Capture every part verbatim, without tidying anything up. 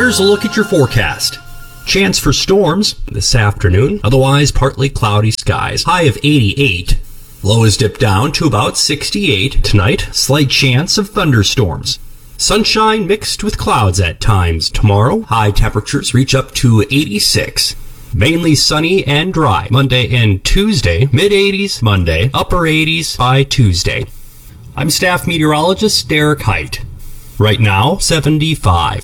Here's a look at your forecast. Chance for storms this afternoon, otherwise partly cloudy skies. High of eighty-eight. Low is dipped down to about sixty-eight. Tonight, slight chance of thunderstorms. Sunshine mixed with clouds at times. Tomorrow, high temperatures reach up to eighty-six. Mainly sunny and dry. Monday and Tuesday, mid-eighties Monday, upper eighties by Tuesday. I'm staff meteorologist Derek Height. Right now, seventy-five.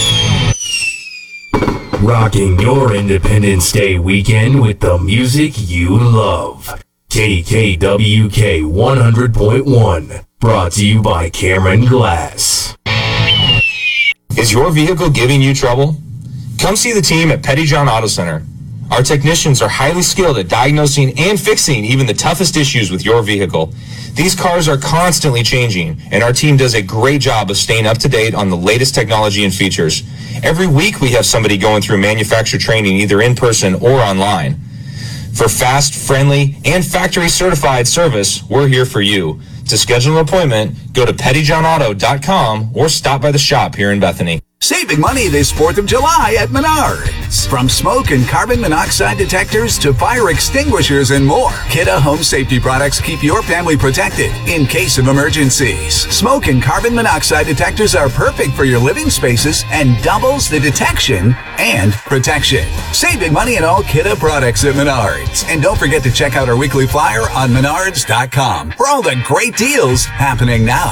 Rocking your Independence Day weekend with the music you love. K K W K one hundred point one. Brought to you by Cameron Glass. Is your vehicle giving you trouble? Come see the team at Pettyjohn Auto Center. Our technicians are highly skilled at diagnosing and fixing even the toughest issues with your vehicle. These cars are constantly changing, and our team does a great job of staying up to date on the latest technology and features. Every week we have somebody going through manufacturer training either in person or online. For fast, friendly, and factory certified service, we're here for you. To schedule an appointment, go to pettyjohn auto dot com or stop by the shop here in Bethany. Saving money this fourth of July at Menards. From smoke and carbon monoxide detectors to fire extinguishers and more, Kidde Home Safety products keep your family protected in case of emergencies. Smoke and carbon monoxide detectors are perfect for your living spaces and doubles the detection and protection. Saving money in all Kidde products at Menards. And don't forget to check out our weekly flyer on menards dot com for all the great deals happening now.